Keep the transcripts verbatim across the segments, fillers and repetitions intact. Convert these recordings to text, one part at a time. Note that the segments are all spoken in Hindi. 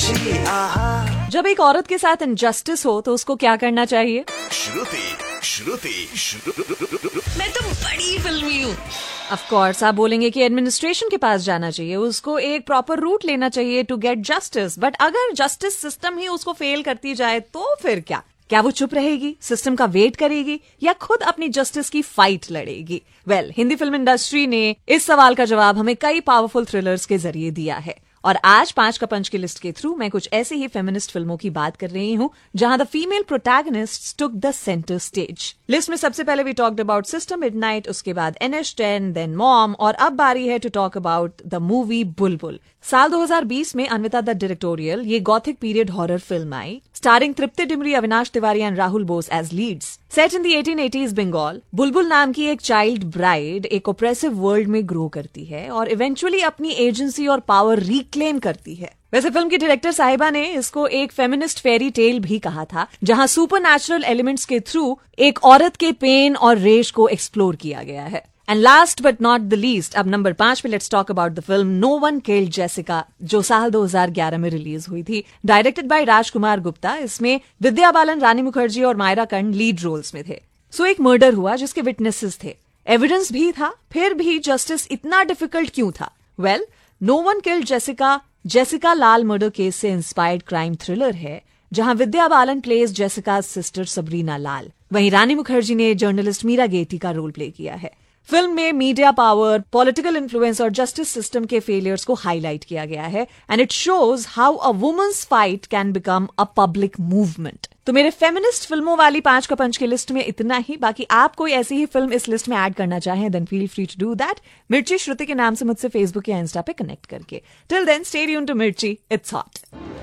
मिर्ची आहा। जब एक औरत के साथ इनजस्टिस हो तो उसको क्या करना चाहिए? श्रुति श्रुति मैं तो बड़ी फिल्मी हूँ। ऑफ कोर्स आप बोलेंगे कि एडमिनिस्ट्रेशन के पास जाना चाहिए, उसको एक प्रॉपर रूट लेना चाहिए टू गेट जस्टिस। बट अगर जस्टिस सिस्टम ही उसको फेल करती जाए तो फिर क्या? क्या वो चुप रहेगी, सिस्टम का वेट करेगी, या खुद अपनी जस्टिस की फाइट लड़ेगी? Well well, Hindi film industry ने इस सवाल का जवाब हमें कई पावरफुल थ्रिलर्स के जरिए दिया है। और आज पांच का पंच की लिस्ट के थ्रू मैं कुछ ऐसे ही फेमिनिस्ट फिल्मों की बात कर रही हूं जहां the female protagonists took the centre stage. List में सबसे पहले we talked about sister midnight, उसके बाद N H ten, then mom, और अब बारी है to talk about the movie बुलबुल। साल दो हज़ार बीस में अन्विता द डायरेक्टोरियल ये Gothic period horror film I, starring Tripti Dimri, Avinash Tiwari and Rahul Bose as Leeds. Set in the eighteen eighties Bengal, बुलबुल नाम की एक चाइल्ड ब्राइड एक ओप्रेसिव वर्ल्ड में ग्रो करती है और इवेंचुअली अपनी एजेंसी और पावर रिक्लेम करती है। वैसे फिल्म की डायरेक्टर साहिबा ने इसको एक फेमिनिस्ट फेरी टेल भी कहा था, जहां सुपरनैचुरल एलिमेंट्स के थ्रू एक औरत के पेन और रेश को एक्सप्लोर किया गया है। And last but not the least, अब नंबर पांच पे let's talk about the film no one killed Jessica, जो साल दो हज़ार ग्यारह में रिलीज हुई थी, डायरेक्टेड बाय राजकुमार गुप्ता। इसमें विद्या बालन, रानी मुखर्जी और मायरा कर्ण लीड रोल्स में थे। सो so, एक मर्डर हुआ जिसके विटनेसेस थे, एविडेंस भी था, फिर भी जस्टिस इतना डिफिकल्ट क्यों था? Well, no one killed Jessica Jessica लाल मर्डर केस से इंस्पायर्ड क्राइम थ्रिलर है, जहां Vidya Balan pledge Jessica sister Sabrina लाल, वहीं रानी मुखर्जी ने जर्नलिस्ट मीरा गेटी का रोल प्ले किया है। फिल्म में मीडिया पावर, पॉलिटिकल इन्फ्लुएंस और जस्टिस सिस्टम के फेलियर्स को हाईलाइट किया गया है and it shows how a women's fight can become a public movement. तो मेरे फेमिनिस्ट फिल्मों वाली पांच का पंच की लिस्ट में इतना ही। बाकी आप कोई ऐसी ही फिल्म इस लिस्ट में ऐड करना चाहें then feel free to do that, मिर्ची श्रुति के नाम से मुझसे फेसबुक या इंस्टा पे कनेक्ट करके। Till then stay tuned to मिर्ची, इट्स हॉट।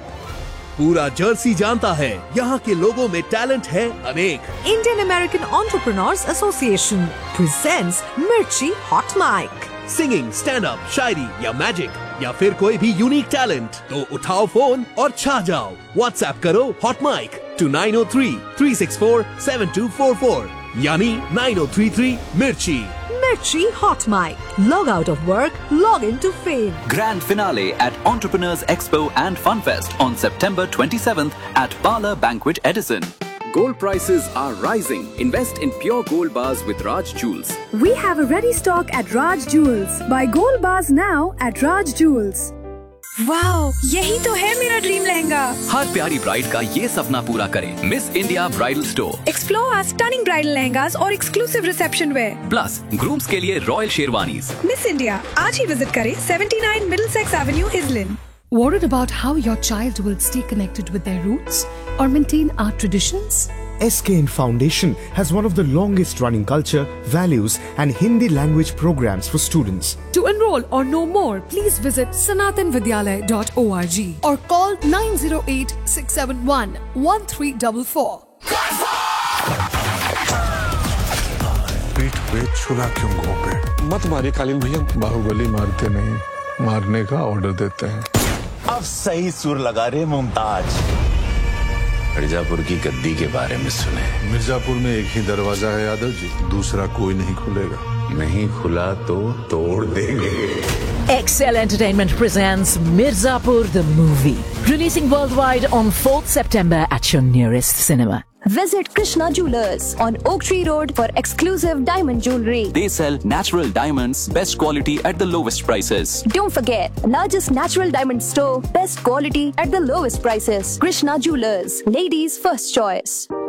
पूरा जर्सी जानता है यहाँ के लोगों में टैलेंट है अनेक। Indian American entrepreneurs association presents मिर्ची hot mic. Singing, stand up, शायरी या मैजिक या फिर कोई भी यूनिक टैलेंट, तो उठाओ फोन और छा जाओ। व्हाट्सएप करो hot mic to nine O three three six four seven to four four यानी नाइन ओ थ्री थ्री मिर्ची। Mirchi Hot Mic. Log out of work, log into fame. Grand finale at Entrepreneurs Expo and Funfest on September twenty-seventh at Parlor Banquet Edison. Gold prices are rising. Invest in pure gold bars with Raj Jewels. We have a ready stock at Raj Jewels. Buy gold bars now at Raj Jewels. Wow, यही तो है मेरा ड्रीम लहंगा। हर प्यारी ब्राइड का ये सपना पूरा करें। Miss India bridal store. Explore our stunning bridal lehengas और exclusive reception where. Plus grooms के लिए रॉयल शेरवानीज। मिस इंडिया आज ही विजिट करें seventy nine Middlesex Avenue, इजलिन। Worried about how your child will stay connected with their roots or maintain our traditions? S K N Foundation has one of the longest running culture, values and Hindi language programs for students. To enroll or know more, please visit sanatan vidyalaya dot org or call nine zero eight six seven one one three four four. पीठ पे छुरा क्यों घोंपे? मत मारिए कालीन भैया। बाहुबली मारते नहीं, मारने का ऑर्डर देते हैं। अब सही सुर लगा रहे मुमताज। मिर्जापुर की गद्दी के बारे में सुने। मिर्जापुर में एक ही दरवाजा है यादव जी, दूसरा कोई नहीं खुलेगा। नहीं खुला तो तोड़ देंगे। Excel Entertainment presents Mirzapur the movie, releasing worldwide on fourth September at your nearest cinema. Visit Krishna Jewelers on Oak Tree Road for exclusive diamond jewelry. They sell natural diamonds, best quality at the lowest prices. Don't forget, largest natural diamond store, best quality at the lowest prices. Krishna Jewelers, ladies' first choice.